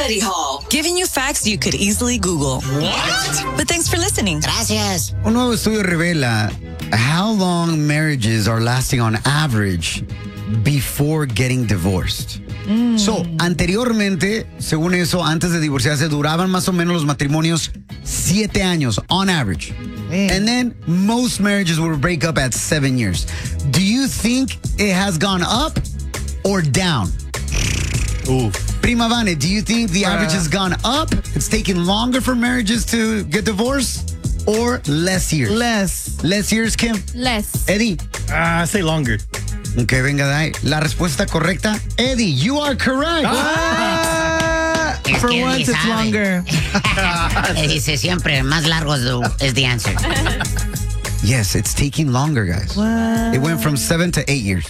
Study Hall. Giving you facts you could easily Google. What? But thanks for listening. Gracias. Un nuevo estudio revela how long marriages are lasting on average before getting divorced. So, anteriormente, según eso, antes de divorciarse, duraban más o menos los matrimonios 7 años on average. And then most marriages would break up at 7 years. Do you think it has gone up or down? Ooh. Prima Vane, do you think the average has gone up? It's taking longer for marriages to get divorced? Or less years? Less years, Kim? Less. Eddie? I say longer. Ok, venga de ahí. La respuesta correcta, Eddie, you are correct. For once, it's longer. Dice siempre, más largo is the answer. Yes, it's taking longer, guys. What? It went from 7 to 8 years.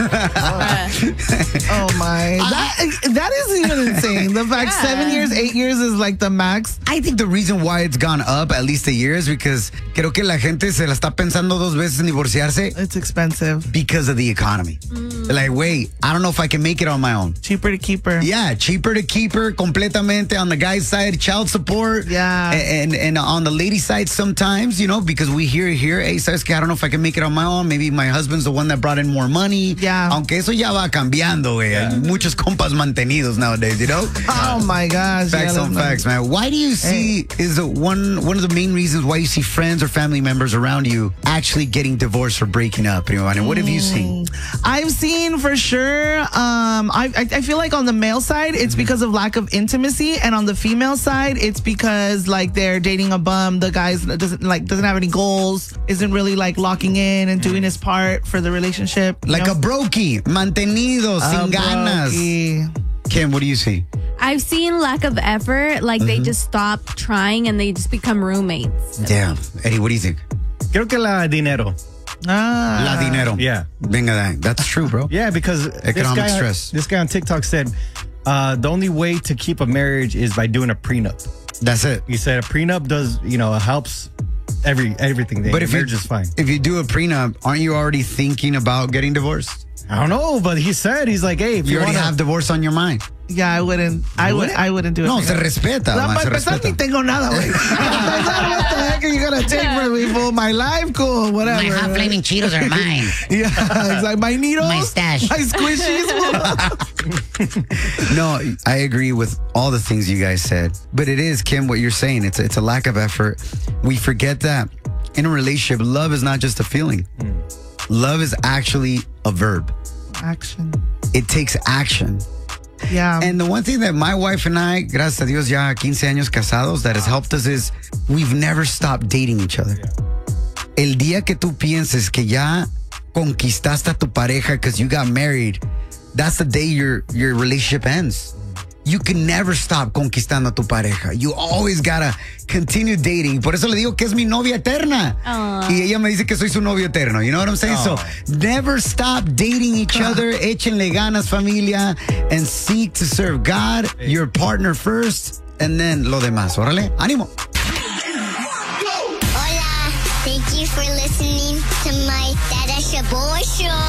Oh my. That is even insane. The fact 7 years, 8 years is like the max. I think the reason why it's gone up at least a year is because creo que la gente se la está pensando 2 veces en divorciarse It's expensive. because of the economy. Like, wait, I don't know if I can make it on my own. Cheaper to keep her. Yeah, cheaper to keep her completamente on the guy's side, child support. Yeah. And on the lady side sometimes, you know, because we hear here, hey, sabes que I don't know if I can make it on my own. Maybe my husband's the one that brought in more money. Yeah. Aunque eso ya va cambiando, güey. Hay muchos compas mantenidos nowadays, you know? Oh my gosh. Facts on facts, man. Why do you see, is it one of the main reasons why you see friends or family members around you actually getting divorced or breaking up? And what have you seen? I've seen for sure. I feel like on the male side, it's because of lack of intimacy, and on the female side, it's because like they're dating a bum. The guy doesn't have any goals, isn't really like locking in and doing his part for the relationship. Like a brokey, mantenido, sin ganas. Kim, what do you see? I've seen lack of effort. Like they just stop trying and they just become roommates. Damn. Eddie, what do you think? Creo que la dinero. La dinero. Yeah. Venga, that's true, bro. Yeah, because Economic stress. This guy on TikTok said the only way to keep a marriage is by doing a prenup. That's it. He said a prenup does, helps everything. But if marriage is fine. If you do a prenup, aren't you already thinking about getting divorced? I don't know, but he's like, hey, if You you already wanna, have divorce on your mind. Yeah, I wouldn't. I wouldn't do it. No, se respeta. No, man, para se empezar, ni respeta. tengo nada, güey. What the heck are you gonna take from me, fool? My life, cool, whatever. My hot flaming Cheetos are mine. Yeah, it's like my needles, My stash. my squishies. No, I agree with all the things you guys said. But it is, Kim, what you're saying. It's a lack of effort. We forget that in a relationship, love is not just a feeling. Love is actually a verb. Action. It takes action. Yeah. And the one thing that my wife and I, gracias a Dios, ya 15 años casados, that has helped us is we've never stopped dating each other. El día que tú pienses que ya conquistaste a tu pareja because you got married, that's the day your relationship ends. You can never stop conquistando a tu pareja. You always gotta continue dating. Por eso le digo que es mi novia eterna. Y ella me dice que soy su novio eterno. You know what I'm saying? So never stop dating each other. Échenle ganas, familia, and seek to serve God, your partner first, and then lo demás. Órale, ánimo. Hola, thank you for listening to my Dada Shaboy Show.